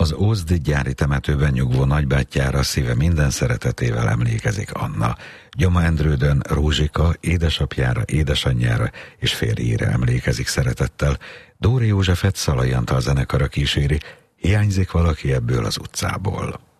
Az Ózdi gyári temetőben nyugvó nagybátyjára szíve minden szeretetével emlékezik Anna. Gyoma Endrődön Rózsika édesapjára, édesanyjára és férjére emlékezik szeretettel. Dóri Józsefet Szalai Antal zenekara kíséri. Hiányzik valaki ebből az utcából.